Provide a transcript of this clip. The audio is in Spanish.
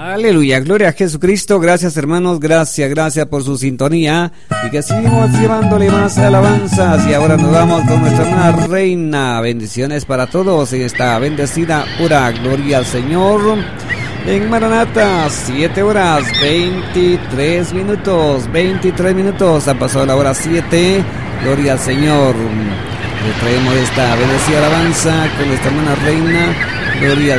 Aleluya, gloria a Jesucristo. Gracias, hermanos, gracias por su sintonía. Y que seguimos llevándole más alabanzas. Y ahora nos vamos con nuestra hermana Reina. Bendiciones para todos en esta bendecida hora. Gloria al Señor. En Maranata, 7 horas 23 minutos. 23 minutos. Ha pasado la hora 7. Gloria al Señor. Le traemos esta bendecida alabanza con nuestra hermana Reina. Gloria al